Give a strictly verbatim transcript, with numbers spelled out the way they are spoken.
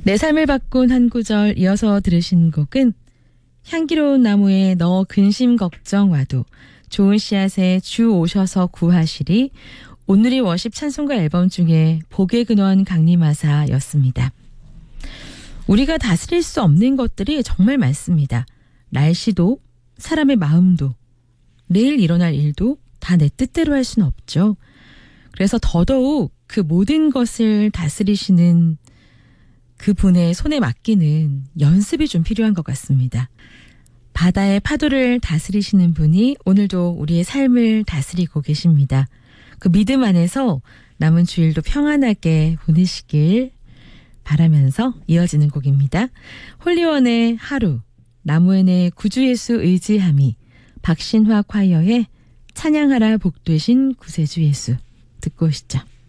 내 삶을 바꾼 한 구절 이어서 들으신 곡은 향기로운 나무에 너 근심 걱정 와도 좋은 씨앗에 주 오셔서 구하시리 오늘이 워십 찬송가 앨범 중에 복의 근원 강림하사였습니다. 우리가 다스릴 수 없는 것들이 정말 많습니다. 날씨도 사람의 마음도 내일 일어날 일도 다 내 뜻대로 할 수는 없죠. 그래서 더더욱 그 모든 것을 다스리시는 그분의 손에 맡기는 연습이 좀 필요한 것 같습니다. 바다의 파도를 다스리시는 분이 오늘도 우리의 삶을 다스리고 계십니다. 그 믿음 안에서 남은 주일도 평안하게 보내시길 바라면서 이어지는 곡입니다. 홀리원의 하루, 나무엔의 구주 예수 의지함이, 박신화 콰이어의 찬양하라 복되신 구세주 예수 듣고 오시죠.